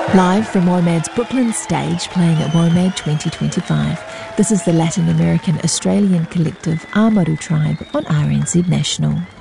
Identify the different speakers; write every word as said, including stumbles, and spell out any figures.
Speaker 1: Live from WOMAD's Brooklyn stage, playing at WOMAD twenty twenty-five. This is the Latin American Australian collective Amaru Tribe on R N Z National.